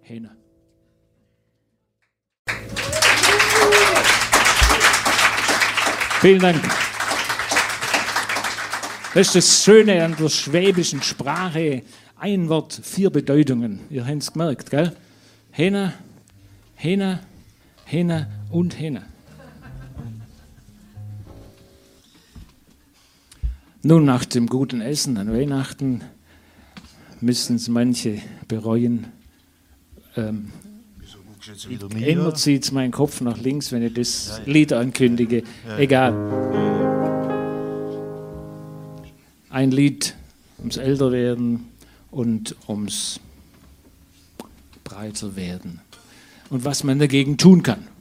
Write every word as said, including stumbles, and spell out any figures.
Hähne. Vielen Dank. Das ist das Schöne an der schwäbischen Sprache. Ein Wort, vier Bedeutungen. Ihr habt es gemerkt, gell? Hähne, Hähne, Hähne und Hähne. Nun, nach dem guten Essen an Weihnachten müssen es manche bereuen. Ähm, immer zieht es meinen Kopf nach links, wenn ich das ja, ja. Lied ankündige. Ja. Egal. Ein Lied ums Älterwerden und ums breiter werden. Und was man dagegen tun kann.